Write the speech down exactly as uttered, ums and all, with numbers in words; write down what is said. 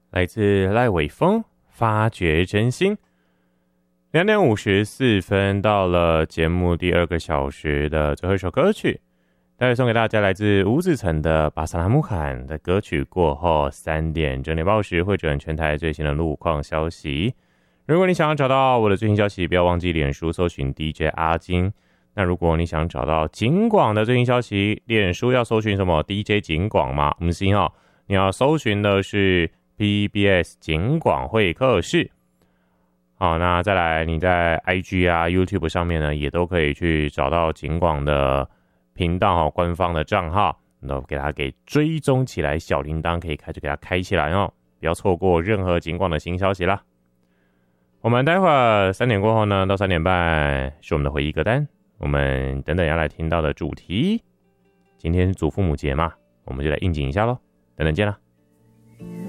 来自赖伟峰，发掘真心。两点五十四分，到了节目第二个小时的最后一首歌曲，待会送给大家来自吴子成的《巴萨拉穆罕》的歌曲。过后三点整点报时会转全台最新的路况消息。如果你想要找到我的最新消息，不要忘记脸书搜寻 D J 阿金。那如果你想找到警广的最新消息，脸书要搜寻什么 D J 警广吗？不是哦，你要搜寻的是 P B S 警广会客室。好，那再来你在 I G 啊 YouTube 上面呢，也都可以去找到警广的频道、哦、官方的账号，都给它给追踪起来，小铃铛可以开就给它开起来哦，不要错过任何警广的新消息啦。我们待会儿三点过后呢，到三点半是我们的回忆歌单，我们等等要来听到的主题，今天是祖父母节嘛，我们就来应景一下咯，等等见啦。